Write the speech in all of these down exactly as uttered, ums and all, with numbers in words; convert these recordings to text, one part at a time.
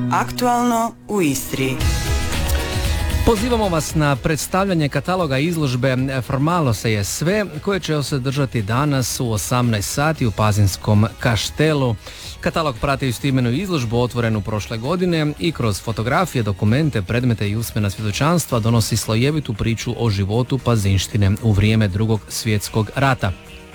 Aktualno u Istri. Pozivamo vas na predstavljanje kataloga izložbe Formalo se je sve, koje će se održati danas u osamnaest sati u Pazinskom kaštelu. Katalog prati istoimenu izložbu otvorenu prošle godine i kroz fotografije, dokumente, predmete i usmena svjedočanstva donosi slojevitu priču o životu Pazinštine u vrijeme Drugog svjetskog rata.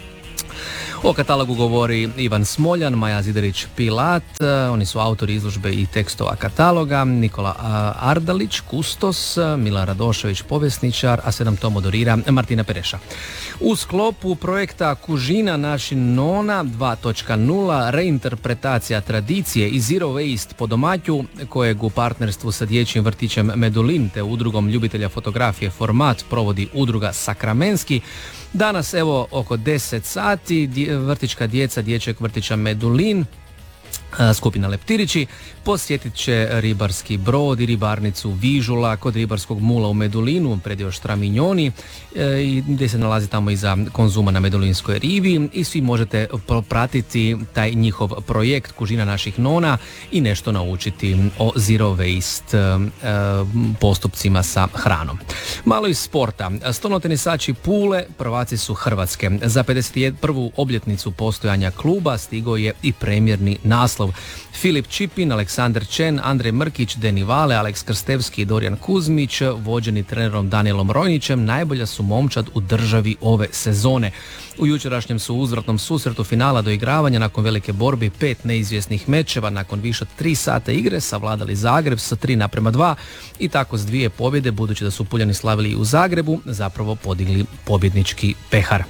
O katalogu govori Ivan Smoljan, Maja Zidarić-Pilat, oni su autori izložbe i tekstova kataloga, Nikola Ardalić, kustos, Milan Radošević, povjesničar, a sve nam to moderira Martina Pereša. U sklopu projekta Kužina naši nona dva točka nula, reinterpretacija tradicije i Zero Waste po domaću, kojeg u partnerstvu sa dječjim vrtićem Medulin te udrugom ljubitelja fotografije Format provodi udruga Sakramenski. Danas evo oko deset sati vrtićka djeca dječjeg vrtića Medulin, skupina Leptirići, posjetit će ribarski brod i ribarnicu Vižula kod ribarskog mula u Medulinu, predio Štraminjoni, i gdje se nalazi tamo iza Konzuma na Medulinskoj rivi, i svi možete pratiti taj njihov projekt Kužina naših nona i nešto naučiti o zero waste postupcima sa hranom. Malo iz sporta. Stolnotenisači Pule prvaci su Hrvatske. Za pedeset prvu obljetnicu postojanja kluba stigao je i premjerni naslov. Filip Čipin, Aleksandar Čen, Andrej Mrkić, Deni Vale, Aleks Krstevski i Dorijan Kuzmić, vođeni trenerom Danielom Rojnićem, najbolja su momčad u državi ove sezone. U jučerašnjem su uzvratnom susretu finala do igravanja nakon velike borbe pet neizvjesnih mečeva, nakon više od tri sata igre savladali Zagreb sa tri naprema dva i tako s dvije pobjede, budući da su Puljani slavili i u Zagrebu, zapravo podigli pobjednički pehar.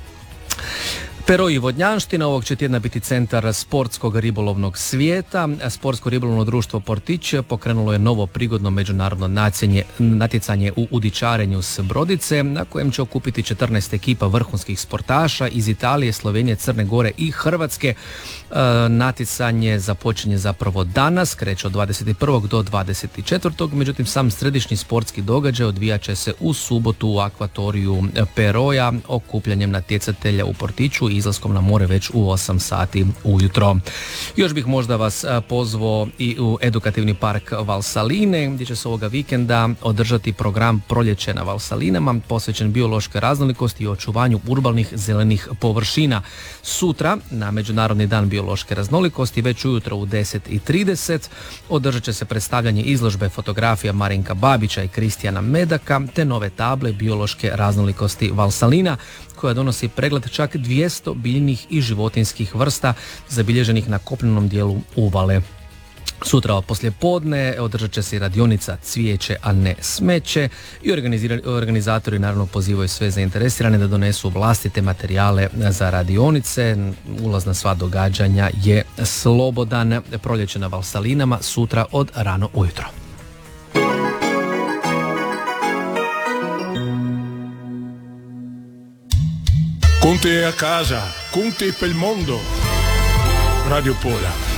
Pero i Vodnjanština ovog će tjedna biti centar sportskog ribolovnog svijeta. Sportsko ribolovno društvo Portić pokrenulo je novo prigodno međunarodno natjecanje u udičarenju s brodice, na kojem će okupiti četrnaest ekipa vrhunskih sportaša iz Italije, Slovenije, Crne Gore i Hrvatske. E, natjecanje započinje zapravo danas, kreće od dvadeset prvog do dvadeset četvrtog Međutim, sam središnji sportski događaj odvijat će se u subotu u akvatoriju Peroja, okupljanjem natjecatelja u Portiću i izlaskom na more već u osam sati ujutro. Još bih možda vas pozvao i u edukativni park Valsaline, gdje će se ovoga vikenda održati program Proljeće na Valsalinama, posvećen biološkoj raznolikosti i očuvanju urbanih zelenih površina. Sutra, na Međunarodni dan biološke raznolikosti, već ujutro u deset i trideset održat će se predstavljanje izložbe fotografija Marinka Babića i Kristijana Medaka, te nove table biološke raznolikosti Valsalina, koja donosi pregled čak dvjesto biljnih i životinjskih vrsta zabilježenih na kopnenom dijelu uvale. Sutra poslije podne održat će se radionica Cvijeće, a ne smeće, i organizatori naravno pozivaju sve zainteresirane da donesu vlastite materijale za radionice. Ulaz na sva događanja je slobodan. Proljeće na Valsalinama sutra od rano ujutro. Con te a casa, con te pel mondo. Radio Pola.